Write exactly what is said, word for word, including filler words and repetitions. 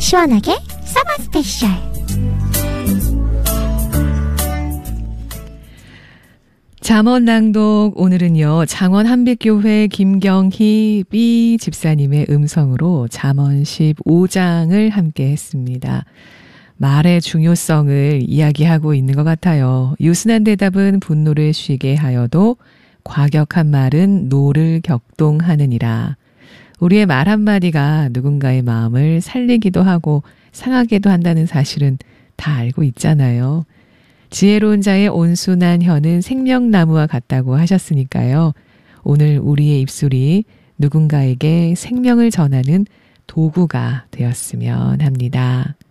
시원하게 서머 스페셜. 잠언 낭독, 오늘은요 장원 한빛교회 김경희 B 집사님의 음성으로 잠언 십오 장을 함께 했습니다. 말의 중요성을 이야기하고 있는 것 같아요. 유순한 대답은 분노를 쉬게 하여도 과격한 말은 노를 격동하느니라. 우리의 말 한마디가 누군가의 마음을 살리기도 하고 상하게도 한다는 사실은 다 알고 있잖아요. 지혜로운 자의 온순한 혀는 생명나무와 같다고 하셨으니까요. 오늘 우리의 입술이 누군가에게 생명을 전하는 도구가 되었으면 합니다.